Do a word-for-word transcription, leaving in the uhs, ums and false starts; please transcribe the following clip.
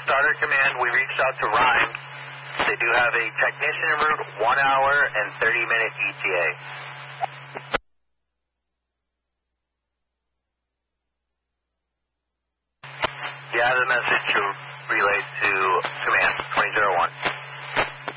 starter command. We reached out to Rhymes. They do have a technician en route, one hour and thirty minute E T A. Yeah, the message to relay to command twenty oh one.